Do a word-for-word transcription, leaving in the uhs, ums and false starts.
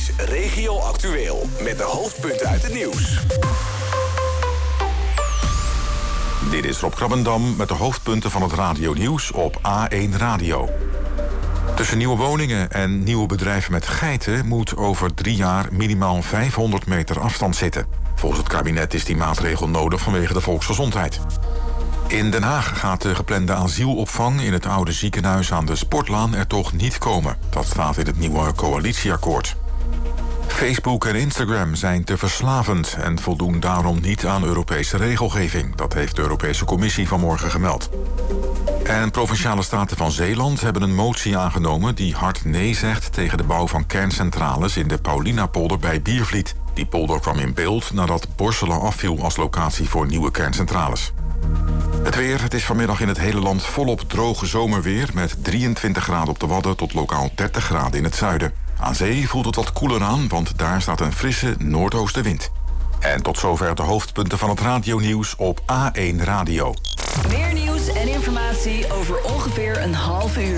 is Regio Actueel met de hoofdpunten uit het nieuws. Dit is Rob Krabbendam met de hoofdpunten van het radionieuws op A één Radio. Tussen nieuwe woningen en nieuwe bedrijven met geiten moet over drie jaar minimaal vijfhonderd meter afstand zitten. Volgens het kabinet is die maatregel nodig vanwege de volksgezondheid. In Den Haag gaat de geplande asielopvang in het oude ziekenhuis aan de Sportlaan er toch niet komen. Dat staat in het nieuwe coalitieakkoord. Facebook en Instagram zijn te verslavend en voldoen daarom niet aan Europese regelgeving. Dat heeft de Europese Commissie vanmorgen gemeld. En Provinciale Staten van Zeeland hebben een motie aangenomen die hard nee zegt tegen de bouw van kerncentrales in de Paulinapolder bij Biervliet. Die polder kwam in beeld nadat Borselen afviel als locatie voor nieuwe kerncentrales. Het weer, het is vanmiddag in het hele land volop droge zomerweer met drieëntwintig graden op de Wadden tot lokaal dertig graden in het zuiden. Aan zee voelt het wat koeler aan, want daar staat een frisse noordoostenwind. En tot zover de hoofdpunten van het radionieuws op A één Radio. Meer nieuws en informatie over ongeveer een half uur.